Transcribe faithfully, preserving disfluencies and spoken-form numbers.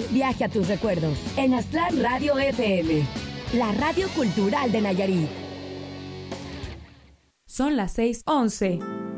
viaje a tus recuerdos en Aztlán Radio F M, la radio cultural de Nayarit. Son las seis once.